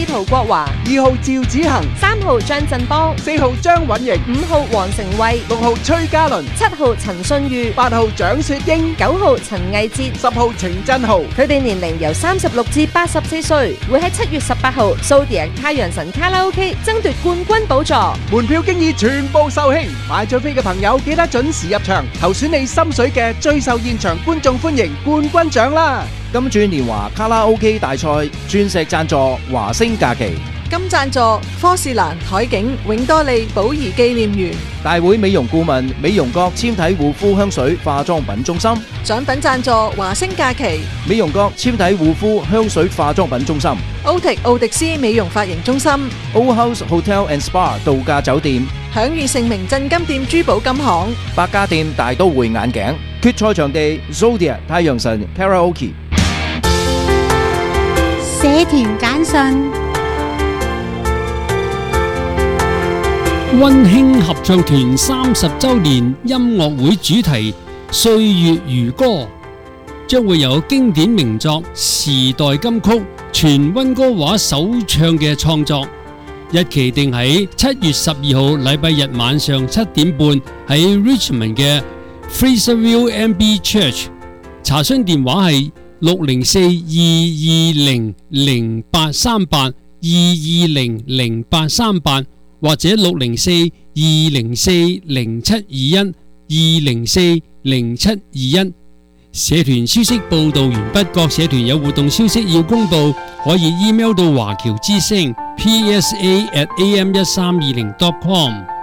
陶國華、 2號趙子恒、 3號張振邦、 4號張允瑩、 5號黃成慧、 6號崔嘉倫、 7號陳信裕、 8號蔣雪英、 9號陳毅哲、 10號程振豪。 佢哋年齡由36至84歲，會喺7月18號蘇迪太陽神卡拉 OK 爭奪冠軍寶座。 門票經已全部售罄，買咗飛嘅朋友記得準時入場，投選你心水嘅最受現場觀眾歡迎冠軍獎啦！ 金鑽年華卡拉 OK 大賽鑽石贊助華星假期， 金贊助科士蘭海景永多利寶儀紀念園， 大會美容顧問美容閣纖體護膚香水化妝品中心， 獎品贊助華星假期， 美容閣纖體護膚香水化妝品中心， 奧迪斯美容髮型中心， Old House Hotel and Spa 度假酒店， 享譽盛名鎮金店珠寶金行， 百家店大都會眼鏡，決賽場地 Zodiac 太陽神 Karaoke。 社團簡訊， 溫馨合唱團30週年音樂會主題歲月如歌，將會有經典名作時代金曲全溫哥話首唱嘅創作，日期定喺7月12號禮拜日晚上7點半喺 Richmond 嘅 Fraserville MB Church， 查詢電話係604-220-0838 220-0838或者604-204-0721 204-0721。社團消息報道完畢，各社團有活動消息要公布，可以 email 到華僑之聲 psa@am1320.com。